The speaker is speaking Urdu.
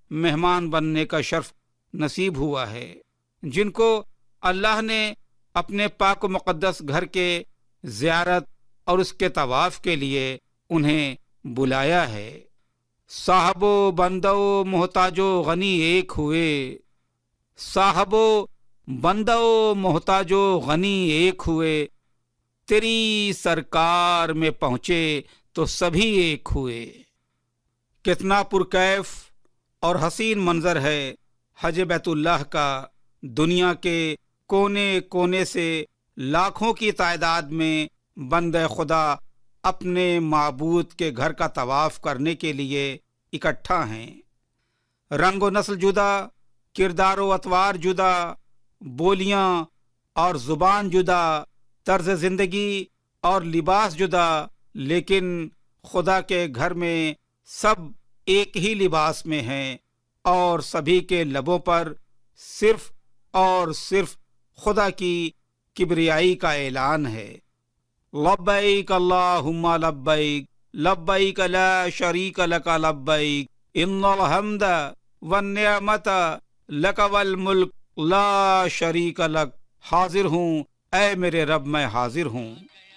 مہمان بننے کا شرف نصیب ہوا ہے، جن کو اللہ نے اپنے پاک و مقدس گھر کے زیارت اور اس کے طواف کے لیے انہیں بلایا ہے۔ صاحب و بندہ و محتاج و غنی ایک ہوئے، صاحب و بندہ و محتاج و غنی ایک ہوئے، تیری سرکار میں پہنچے تو سبھی ایک ہوئے۔ کتنا پرکیف اور حسین منظر ہے حج بیت اللہ کا۔ دنیا کے کونے کونے سے لاکھوں کی تعداد میں بندے خدا اپنے معبود کے گھر کا طواف کرنے کے لیے اکٹھا ہیں۔ رنگ و نسل جدا، کردار و اطوار جدا، بولیاں اور زبان جدا، طرز زندگی اور لباس جدا، لیکن خدا کے گھر میں سب ایک ہی لباس میں ہیں اور سبھی کے لبوں پر صرف اور صرف خدا کی کبریائی کا اعلان ہے۔ لبیک اللہم لبیک، لبیک لا شریک لک لبیک، ان الحمد والنعمت لک والملک لا شریک لک۔ حاضر ہوں اے میرے رب، میں حاضر ہوں۔